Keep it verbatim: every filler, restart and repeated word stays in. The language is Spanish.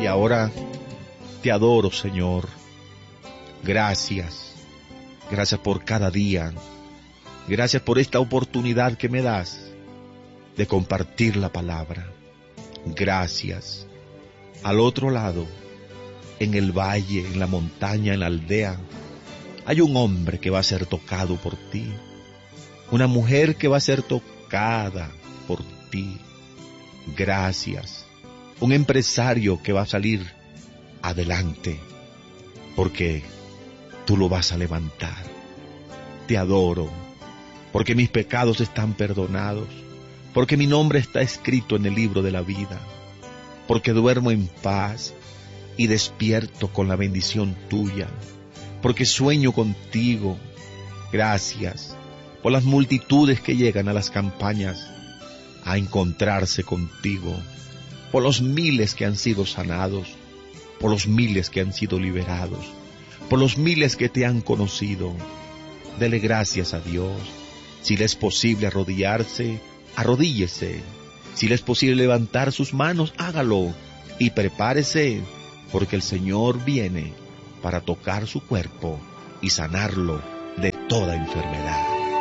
ahora te adoro, Señor. Gracias. Gracias por cada día. Gracias por esta oportunidad que me das de compartir la palabra. Gracias. Al otro lado, en el valle, en la montaña, en la aldea, hay un hombre que va a ser tocado por ti. Una mujer que va a ser tocada por ti. Gracias. Un empresario que va a salir adelante, porque tú lo vas a levantar. Te adoro, porque mis pecados están perdonados, porque mi nombre está escrito en el libro de la vida, porque duermo en paz y despierto con la bendición tuya, porque sueño contigo. Gracias por las multitudes que llegan a las campañas a encontrarse contigo, por los miles que han sido sanados, por los miles que han sido liberados, por los miles que te han conocido. Dele gracias a Dios. Si le es posible arrodillarse, arrodíllese. Si le es posible levantar sus manos, hágalo. Y prepárese, porque el Señor viene para tocar su cuerpo y sanarlo de toda enfermedad.